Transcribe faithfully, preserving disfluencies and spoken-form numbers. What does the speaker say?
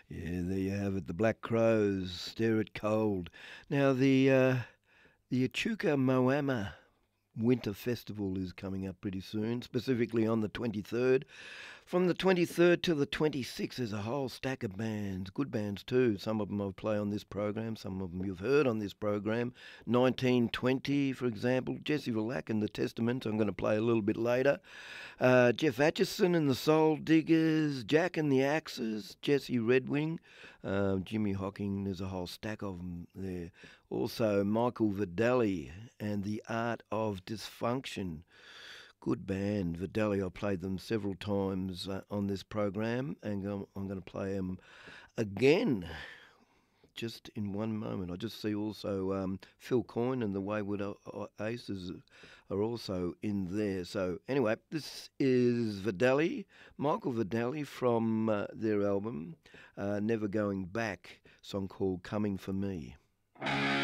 Yeah, there you have it. The Black Crows, Stare It Cold. Now, the uh, the Echuca Moama Winter Festival is coming up pretty soon, specifically on the twenty-third. From the twenty-third to the twenty-sixth, there's a whole stack of bands, good bands too. Some of them I'll play on this program, some of them you've heard on this program. nineteen twenty, for example, Jesse Verlack and the Testament, I'm going to play a little bit later. Uh, Jeff Atchison and the Soul Diggers, Jack and the Axes, Jesse Redwing, uh, Jimmy Hocking, there's a whole stack of them there. Also, Michael Videlli and the Art of Dysfunction. Good band, Videlli. I played them several times uh, on this program, and I'm, I'm going to play them again just in one moment. I just see also um, Phil Coyne and the Wayward Aces are also in there. So anyway, this is Videlli, Michael Videlli from uh, their album uh, Never Going Back, song called Coming For Me.